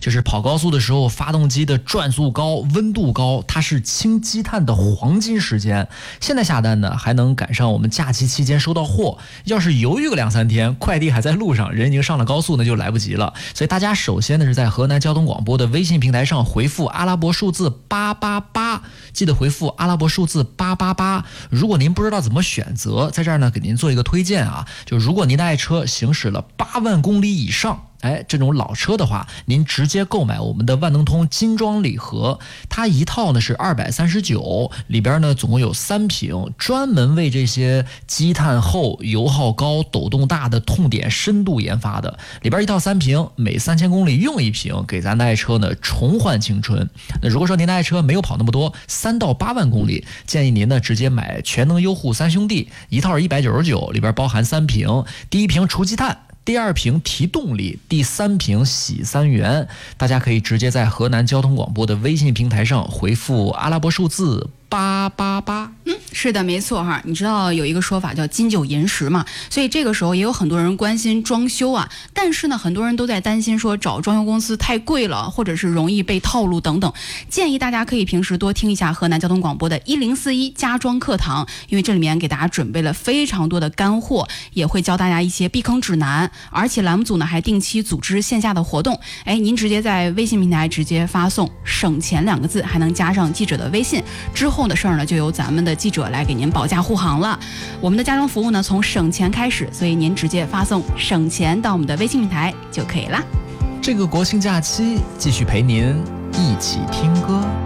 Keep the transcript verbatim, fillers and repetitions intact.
就是跑高速的时候，发动机的转速高、温度高，它是清积碳的黄金时间。现在下单呢，还能赶上我们假期期间收到货。要是犹豫个两三天，快递还在路上，人已经上了高速，那就来不及了。所以大家首先呢是在河南交通广播的微信平台上回复阿拉伯数字八八八，记得回复阿拉伯数字八八八。如果您不知道怎么选择，在这儿呢给您做一个推荐啊，就如果您的爱车行驶了八万公里以上。哎，这种老车的话，您直接购买我们的万能通精装礼盒，它一套呢是二百三十九，里边呢总共有三瓶，专门为这些积碳厚、油耗高、抖动大的痛点深度研发的。里边一套三瓶，每三千公里用一瓶，给咱的爱车呢重焕青春。那如果说您的爱车没有跑那么多，三到八万公里，建议您呢直接买全能优护三兄弟，一套是一百九十九，里边包含三瓶，第一瓶除积碳。第二瓶提动力，第三瓶洗三元，大家可以直接在河南交通广播的微信平台上回复阿拉伯数字八八八。 嗯，是的，没错哈。你知道有一个说法叫金九银十嘛，所以这个时候也有很多人关心装修啊，但是呢，很多人都在担心说找装修公司太贵了，或者是容易被套路等等。建议大家可以平时多听一下河南交通广播的一零四一家装课堂，因为这里面给大家准备了非常多的干货，也会教大家一些避坑指南。而且栏目组呢还定期组织线下的活动，哎，您直接在微信平台直接发送省钱两个字，还能加上记者的微信，之后的事儿呢就由咱们的记者来给您保驾护航了。我们的家装服务呢从省钱开始，所以您直接发送省钱到我们的微信平台就可以啦。 这个国庆假期继续陪您一起听歌。